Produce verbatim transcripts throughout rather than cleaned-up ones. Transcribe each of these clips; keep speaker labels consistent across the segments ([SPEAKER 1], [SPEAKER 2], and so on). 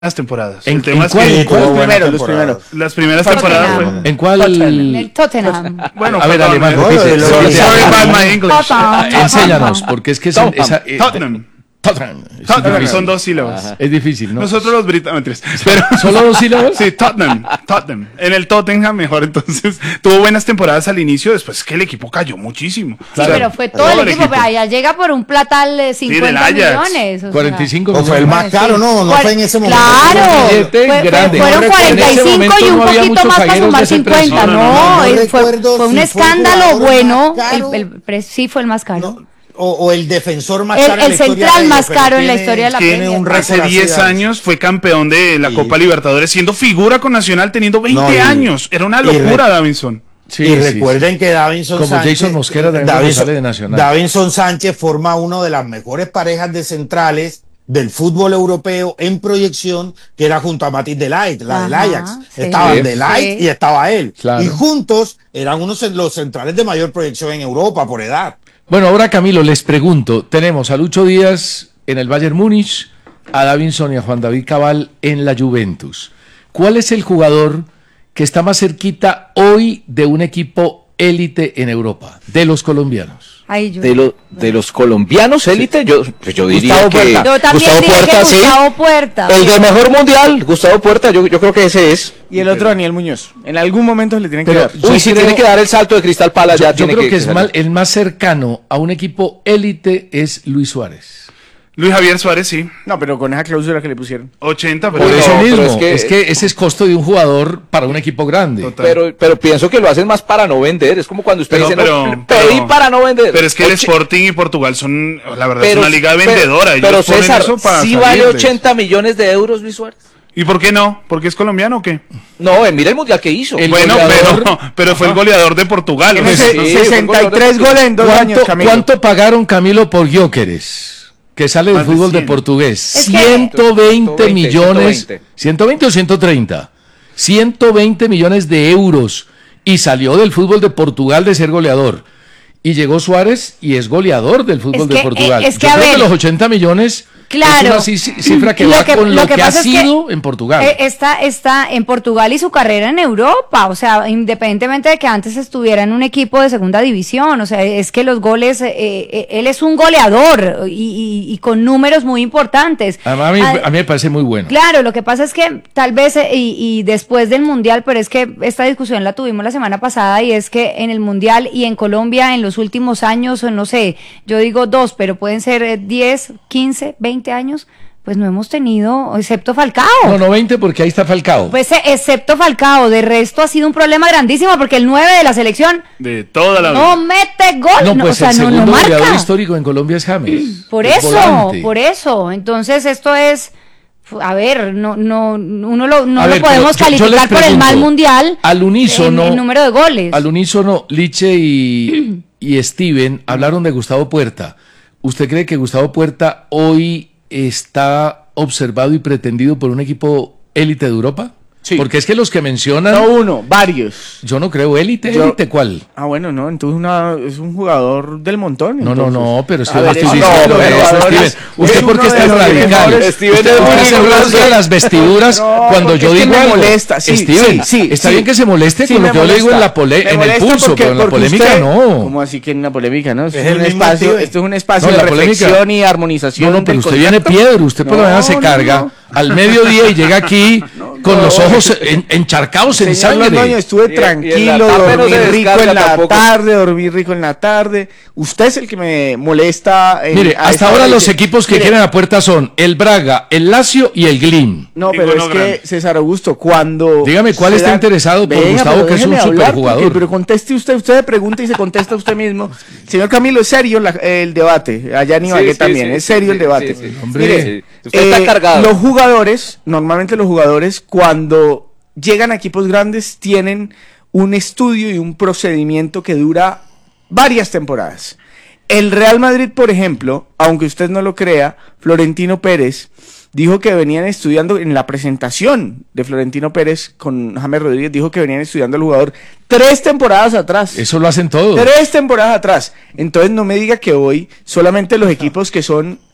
[SPEAKER 1] Las temporadas.
[SPEAKER 2] ¿En,
[SPEAKER 1] el tema
[SPEAKER 2] en
[SPEAKER 1] es
[SPEAKER 2] cuál,
[SPEAKER 1] que
[SPEAKER 2] en cuál?
[SPEAKER 3] Los primeros, los primeros.
[SPEAKER 1] Las primeras temporadas fue...
[SPEAKER 2] ¿En cuál?
[SPEAKER 4] En el Tottenham.
[SPEAKER 1] Bueno,
[SPEAKER 2] a ver,
[SPEAKER 1] perdón,
[SPEAKER 2] alemán,
[SPEAKER 1] eh,
[SPEAKER 2] repite.
[SPEAKER 1] sorry,
[SPEAKER 2] Sorry,
[SPEAKER 1] sorry
[SPEAKER 2] alemán.
[SPEAKER 1] about my English.
[SPEAKER 4] Tottenham.
[SPEAKER 2] Enséñanos, porque es que esa, esa, eh,
[SPEAKER 1] Tottenham.
[SPEAKER 2] Tottenham. Es
[SPEAKER 1] Tottenham,
[SPEAKER 2] difícil.
[SPEAKER 1] son dos sílabas.
[SPEAKER 2] Es difícil, ¿no?
[SPEAKER 1] Nosotros los británicos. Pero
[SPEAKER 2] ¿Solo dos sílabas?
[SPEAKER 1] sí, Tottenham, Tottenham. En el Tottenham mejor, entonces tuvo buenas temporadas al inicio, después es que el equipo cayó muchísimo.
[SPEAKER 4] Sí,
[SPEAKER 1] O sea,
[SPEAKER 4] pero fue todo, el equipo, pero allá llega por un platal de cincuenta
[SPEAKER 1] Ajax.
[SPEAKER 4] millones. O sea.
[SPEAKER 2] cuarenta y cinco
[SPEAKER 5] O fue el
[SPEAKER 2] millones.
[SPEAKER 5] más caro, no, no
[SPEAKER 4] Cuar-
[SPEAKER 5] fue en ese momento.
[SPEAKER 4] Claro,
[SPEAKER 2] billete
[SPEAKER 4] fue- fue-
[SPEAKER 2] grande.
[SPEAKER 4] fueron
[SPEAKER 2] No recuerdo.
[SPEAKER 4] cuarenta y
[SPEAKER 2] En ese
[SPEAKER 4] cinco y
[SPEAKER 2] momento
[SPEAKER 4] un
[SPEAKER 2] no había
[SPEAKER 4] poquito
[SPEAKER 2] muchos
[SPEAKER 4] más para
[SPEAKER 2] zagueros
[SPEAKER 4] sumar
[SPEAKER 2] de ese precio.
[SPEAKER 4] cincuenta.
[SPEAKER 1] No,
[SPEAKER 4] No,
[SPEAKER 1] no, no,
[SPEAKER 5] no
[SPEAKER 4] eh, fue,
[SPEAKER 5] recuerdo
[SPEAKER 4] fue un
[SPEAKER 5] si fue el
[SPEAKER 4] escándalo
[SPEAKER 5] jugador
[SPEAKER 4] bueno.
[SPEAKER 5] más caro.
[SPEAKER 4] El, el pre- sí fue el más caro.
[SPEAKER 5] No, o, o el defensor más
[SPEAKER 4] El-
[SPEAKER 5] caro en
[SPEAKER 4] el
[SPEAKER 5] la historia
[SPEAKER 4] central
[SPEAKER 5] de ellos,
[SPEAKER 4] más
[SPEAKER 5] pero
[SPEAKER 4] caro en la
[SPEAKER 5] tiene-
[SPEAKER 4] historia de la
[SPEAKER 5] tiene
[SPEAKER 4] Premier.
[SPEAKER 5] un récord
[SPEAKER 1] Hace
[SPEAKER 5] así
[SPEAKER 1] diez
[SPEAKER 5] de-
[SPEAKER 1] años fue campeón de la
[SPEAKER 5] Sí.
[SPEAKER 1] Copa Libertadores, siendo figura con Nacional, teniendo veinte
[SPEAKER 5] No, y-
[SPEAKER 1] años. Era una
[SPEAKER 5] y
[SPEAKER 1] locura,
[SPEAKER 5] re-
[SPEAKER 1] Davinson.
[SPEAKER 2] Sí,
[SPEAKER 5] y
[SPEAKER 2] sí,
[SPEAKER 5] recuerden que Davinson
[SPEAKER 2] Como
[SPEAKER 5] Sánchez,
[SPEAKER 2] Jason Mosquera también
[SPEAKER 5] Davinson,
[SPEAKER 2] sale de Nacional.
[SPEAKER 5] Davinson Sánchez forma una de las mejores parejas de centrales del fútbol europeo en proyección, que era junto a Matthijs de Ligt, la del
[SPEAKER 4] Ajá,
[SPEAKER 5] Ajax.
[SPEAKER 4] sí.
[SPEAKER 5] Estaban
[SPEAKER 2] Sí.
[SPEAKER 5] de Ligt
[SPEAKER 4] Sí.
[SPEAKER 5] y estaba él.
[SPEAKER 2] Claro.
[SPEAKER 5] Y juntos eran unos de los centrales de mayor proyección en Europa por edad.
[SPEAKER 2] Bueno, ahora Camilo, les pregunto, tenemos a Lucho Díaz en el Bayern Múnich, a Davinson y a Juan David Cabal en la Juventus. ¿Cuál es el jugador que está más cerquita hoy de un equipo élite en Europa, de los colombianos?
[SPEAKER 4] Ay, yo,
[SPEAKER 6] De, lo, de los colombianos élite, yo, pues yo diría
[SPEAKER 5] Gustavo
[SPEAKER 6] que
[SPEAKER 5] Puerta.
[SPEAKER 4] yo también
[SPEAKER 6] Gustavo
[SPEAKER 4] dije
[SPEAKER 6] Puerta,
[SPEAKER 4] que
[SPEAKER 6] sí.
[SPEAKER 4] Gustavo Puerta.
[SPEAKER 6] El de mejor mundial, Gustavo Puerta, yo, yo creo que ese es.
[SPEAKER 3] Y el otro Daniel Muñoz. En algún momento le tienen que
[SPEAKER 2] Pero
[SPEAKER 3] dar.
[SPEAKER 2] yo
[SPEAKER 6] Uy, si
[SPEAKER 2] creo-
[SPEAKER 6] tiene que dar el salto de Cristal Palace,
[SPEAKER 2] Yo,
[SPEAKER 6] ya
[SPEAKER 2] yo
[SPEAKER 6] tiene
[SPEAKER 2] creo que, es
[SPEAKER 6] salir.
[SPEAKER 2] mal- el más cercano a un equipo élite es Luis Suárez.
[SPEAKER 1] Luis Javier Suárez, sí.
[SPEAKER 3] No, pero con esa cláusula que le pusieron.
[SPEAKER 1] ochenta, pero
[SPEAKER 2] Por
[SPEAKER 6] Uy,
[SPEAKER 2] eso
[SPEAKER 6] no,
[SPEAKER 2] mismo,
[SPEAKER 6] pero
[SPEAKER 2] es
[SPEAKER 6] es
[SPEAKER 2] que,
[SPEAKER 6] que-
[SPEAKER 2] ese es costo de un jugador para un equipo grande.
[SPEAKER 1] Total.
[SPEAKER 6] Pero, pero pienso que lo hacen más para no vender. Es como cuando usted
[SPEAKER 1] Pero-
[SPEAKER 6] dice,
[SPEAKER 1] pero-
[SPEAKER 6] no, pedí
[SPEAKER 1] pero-
[SPEAKER 6] para no vender.
[SPEAKER 1] Pero es que el
[SPEAKER 6] Oche-
[SPEAKER 1] Sporting y Portugal son, la verdad,
[SPEAKER 6] pero-
[SPEAKER 1] es una liga
[SPEAKER 6] pero-
[SPEAKER 1] vendedora. Ellos
[SPEAKER 6] Pero
[SPEAKER 1] ponen
[SPEAKER 6] César,
[SPEAKER 1] eso para
[SPEAKER 6] ¿sí
[SPEAKER 1] salir
[SPEAKER 6] vale
[SPEAKER 1] de eso.
[SPEAKER 6] ochenta millones de euros, Luis Suárez?
[SPEAKER 1] ¿Y por qué no? ¿Porque es colombiano o qué?
[SPEAKER 6] No, eh, mira el mundial que hizo.
[SPEAKER 2] El
[SPEAKER 1] bueno,
[SPEAKER 2] goleador-
[SPEAKER 1] pero, pero fue el goleador de Portugal.
[SPEAKER 3] Tiene
[SPEAKER 1] o sea,
[SPEAKER 3] se-
[SPEAKER 6] sí, fue
[SPEAKER 3] sesenta y tres
[SPEAKER 6] goleador.
[SPEAKER 3] goles en dos años,
[SPEAKER 2] ¿Cuánto,
[SPEAKER 3] Camilo.
[SPEAKER 2] cuánto pagaron, Camilo, por Gyökeres? Que sale del
[SPEAKER 1] Más de
[SPEAKER 2] fútbol de
[SPEAKER 1] cien.
[SPEAKER 2] portugués.
[SPEAKER 4] Es que-
[SPEAKER 2] ciento veinte
[SPEAKER 6] ciento veinte,
[SPEAKER 2] millones.
[SPEAKER 6] ciento veinte.
[SPEAKER 2] ¿ciento veinte o ciento treinta? ciento veinte millones de euros. Y salió del fútbol de Portugal de ser goleador. Y llegó Suárez y es goleador del fútbol
[SPEAKER 4] Es
[SPEAKER 2] de
[SPEAKER 4] que,
[SPEAKER 2] Portugal.
[SPEAKER 4] eh, es que,
[SPEAKER 2] Yo
[SPEAKER 4] a
[SPEAKER 2] creo
[SPEAKER 4] ver,
[SPEAKER 2] que los ochenta millones
[SPEAKER 4] claro.
[SPEAKER 2] es una ci- cifra que
[SPEAKER 4] Lo
[SPEAKER 2] va
[SPEAKER 4] que-
[SPEAKER 2] con
[SPEAKER 4] lo
[SPEAKER 2] lo
[SPEAKER 4] que
[SPEAKER 2] que, ha
[SPEAKER 4] pasa es que,
[SPEAKER 2] sido en Portugal.
[SPEAKER 4] Eh, Está, está en Portugal y su carrera en Europa, o sea, independientemente de que antes estuviera en un equipo de segunda división, o sea, es que los goles, eh, eh, él es un goleador y, y- y con números muy importantes.
[SPEAKER 2] Además, a, mí,
[SPEAKER 4] Ah,
[SPEAKER 2] a mí me parece muy bueno.
[SPEAKER 4] Claro, lo que pasa es que tal vez, eh, y, y después del Mundial, pero es que esta discusión la tuvimos la semana pasada, y es que en el Mundial y en Colombia en los últimos años, o no sé, yo digo dos, pero pueden ser eh, diez, quince, veinte años, pues no hemos tenido, excepto Falcao.
[SPEAKER 2] No, no veinte porque ahí está Falcao.
[SPEAKER 4] Pues eh, excepto Falcao, de resto ha sido un problema grandísimo porque el nueve de la selección
[SPEAKER 1] de toda la
[SPEAKER 4] no mete gol,
[SPEAKER 2] no,
[SPEAKER 4] no,
[SPEAKER 2] pues
[SPEAKER 4] o sea,
[SPEAKER 2] el
[SPEAKER 4] no, no
[SPEAKER 2] segundo goleador
[SPEAKER 4] marca.
[SPEAKER 2] histórico en Colombia es James.
[SPEAKER 4] Por
[SPEAKER 2] el
[SPEAKER 4] eso,
[SPEAKER 2] volante.
[SPEAKER 4] por eso. Entonces esto es, a ver, no, no, uno lo, no
[SPEAKER 2] A
[SPEAKER 4] lo
[SPEAKER 2] ver,
[SPEAKER 4] podemos
[SPEAKER 2] pero yo- yo les
[SPEAKER 4] calificar por el
[SPEAKER 2] pregunto,
[SPEAKER 4] mal mundial
[SPEAKER 2] al unísono-
[SPEAKER 4] en, en número de goles.
[SPEAKER 2] Al unísono, Liche y, y Steven hablaron de Gustavo Puerta. ¿Usted cree que Gustavo Puerta hoy está observado y pretendido por un equipo élite de Europa?
[SPEAKER 3] Sí.
[SPEAKER 2] Porque es que los que mencionan,
[SPEAKER 3] No uno, varios.
[SPEAKER 2] yo no creo élite,
[SPEAKER 3] Yo-
[SPEAKER 2] élite, ¿cuál?
[SPEAKER 3] Ah, bueno, no, entonces una, es un jugador del montón.
[SPEAKER 2] No, no,
[SPEAKER 3] entonces.
[SPEAKER 2] no, pero es que
[SPEAKER 3] A
[SPEAKER 2] yo
[SPEAKER 3] ver,
[SPEAKER 2] estoy
[SPEAKER 3] es
[SPEAKER 2] diciendo
[SPEAKER 3] uno de
[SPEAKER 2] eso,
[SPEAKER 3] los
[SPEAKER 2] Steven.
[SPEAKER 3] jugadores-
[SPEAKER 2] ¿Usted
[SPEAKER 3] es
[SPEAKER 2] por qué
[SPEAKER 3] uno
[SPEAKER 2] está
[SPEAKER 3] de
[SPEAKER 2] en
[SPEAKER 3] los
[SPEAKER 2] radical?
[SPEAKER 3] mejores.
[SPEAKER 6] Steven
[SPEAKER 2] ¿Usted
[SPEAKER 6] es
[SPEAKER 2] por qué
[SPEAKER 6] muy
[SPEAKER 2] se
[SPEAKER 6] bueno.
[SPEAKER 2] rasga las vestiduras
[SPEAKER 3] No,
[SPEAKER 2] cuando
[SPEAKER 3] porque
[SPEAKER 2] yo
[SPEAKER 3] es que
[SPEAKER 2] digo
[SPEAKER 3] me
[SPEAKER 2] algo?
[SPEAKER 3] molesta, sí,
[SPEAKER 2] Steven,
[SPEAKER 3] sí, sí,
[SPEAKER 2] está
[SPEAKER 3] sí.
[SPEAKER 2] bien que se moleste
[SPEAKER 3] Sí,
[SPEAKER 2] con lo
[SPEAKER 3] me
[SPEAKER 2] que yo le digo en,
[SPEAKER 3] molesta.
[SPEAKER 2] la pole,
[SPEAKER 3] Me
[SPEAKER 2] en el
[SPEAKER 3] molesta
[SPEAKER 2] pulso,
[SPEAKER 3] porque-
[SPEAKER 2] pero en la
[SPEAKER 3] porque
[SPEAKER 2] polémica
[SPEAKER 3] usted-
[SPEAKER 2] no.
[SPEAKER 3] ¿Cómo así que en una polémica, no? Esto
[SPEAKER 5] Es
[SPEAKER 3] es,
[SPEAKER 5] el
[SPEAKER 3] un
[SPEAKER 5] mismo
[SPEAKER 3] espacio,
[SPEAKER 5] Steven.
[SPEAKER 3] esto es un espacio
[SPEAKER 2] No,
[SPEAKER 3] de
[SPEAKER 2] la polémica-
[SPEAKER 3] reflexión y armonización.
[SPEAKER 2] No, no, pero
[SPEAKER 3] del
[SPEAKER 2] usted viene
[SPEAKER 3] concepto.
[SPEAKER 2] piedra, usted por la
[SPEAKER 3] No,
[SPEAKER 2] mañana se
[SPEAKER 3] no,
[SPEAKER 2] carga
[SPEAKER 3] no.
[SPEAKER 2] al mediodía y llega aquí con los ojos en- encharcados en
[SPEAKER 3] Señor Londoño,
[SPEAKER 2] sangre.
[SPEAKER 3] estuve
[SPEAKER 6] Y- y en la
[SPEAKER 3] tranquilo,
[SPEAKER 6] tarde no
[SPEAKER 3] dormí
[SPEAKER 6] se
[SPEAKER 3] rico
[SPEAKER 6] descarga
[SPEAKER 3] en la
[SPEAKER 6] tampoco.
[SPEAKER 3] tarde, dormí rico en la tarde. Usted es el que me molesta. en-
[SPEAKER 2] Mire,
[SPEAKER 3] a
[SPEAKER 2] hasta
[SPEAKER 3] esta
[SPEAKER 2] ahora
[SPEAKER 3] hora
[SPEAKER 2] los
[SPEAKER 3] que-
[SPEAKER 2] equipos que
[SPEAKER 3] Mire,
[SPEAKER 2] quieren a puerta son el Braga, el Lazio y el Glim.
[SPEAKER 3] No, pero
[SPEAKER 1] Ninguno
[SPEAKER 3] es que,
[SPEAKER 1] grande.
[SPEAKER 3] César Augusto, cuando...
[SPEAKER 2] Dígame, ¿cuál
[SPEAKER 3] se
[SPEAKER 2] está interesado por Gustavo,
[SPEAKER 3] pero
[SPEAKER 2] que es un
[SPEAKER 3] déjeme hablar,
[SPEAKER 2] superjugador?
[SPEAKER 3] porque- Pero conteste usted, usted me pregunta y se contesta usted mismo. Señor Camilo, es serio la- el debate. Allá en Ibagué
[SPEAKER 6] sí,
[SPEAKER 3] también,
[SPEAKER 6] sí,
[SPEAKER 3] es
[SPEAKER 6] sí,
[SPEAKER 3] serio
[SPEAKER 6] sí,
[SPEAKER 3] el debate.
[SPEAKER 6] sí, sí.
[SPEAKER 2] Hombre,
[SPEAKER 3] Mire,
[SPEAKER 6] sí. Usted está
[SPEAKER 3] eh,
[SPEAKER 6] cargado.
[SPEAKER 3] Los jugadores, normalmente los jugadores, cuando llegan a equipos grandes, tienen un estudio y un procedimiento que dura varias temporadas. El Real Madrid, por ejemplo, aunque usted no lo crea, Florentino Pérez dijo que venían estudiando, en la presentación de Florentino Pérez con James Rodríguez, dijo que venían estudiando al jugador tres temporadas atrás.
[SPEAKER 2] eso lo hacen todos.
[SPEAKER 3] Tres temporadas atrás. Entonces no me diga que hoy solamente los equipos que son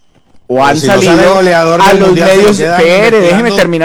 [SPEAKER 3] o han
[SPEAKER 5] si no sale
[SPEAKER 3] salido
[SPEAKER 5] goleador
[SPEAKER 3] a
[SPEAKER 5] del
[SPEAKER 3] los
[SPEAKER 5] Mundial, se
[SPEAKER 3] medios.
[SPEAKER 5] quedan
[SPEAKER 3] Pere, déjeme
[SPEAKER 5] investigando
[SPEAKER 3] terminar.